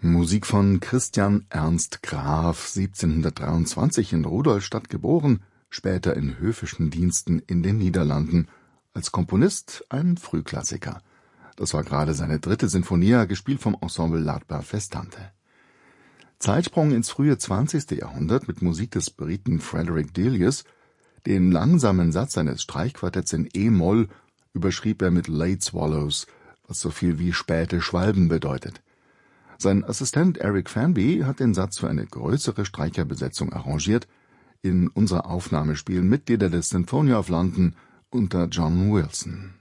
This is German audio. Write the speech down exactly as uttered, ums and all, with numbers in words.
Musik von Christian Ernst Graf, siebzehnhundertdreiundzwanzig in Rudolstadt geboren, später in höfischen Diensten in den Niederlanden, als Komponist ein Frühklassiker. Das war gerade seine dritte Sinfonia, gespielt vom Ensemble L'Arpa Festante. Zeitsprung ins frühe zwanzigste Jahrhundert mit Musik des Briten Frederick Delius. Den langsamen Satz seines Streichquartetts in e-Moll überschrieb er mit Late Swallows, was so viel wie späte Schwalben bedeutet. Sein Assistent Eric Fanby hat den Satz für eine größere Streicherbesetzung arrangiert. In unserer Aufnahme spielen Mitglieder des Symphony of London unter John Wilson.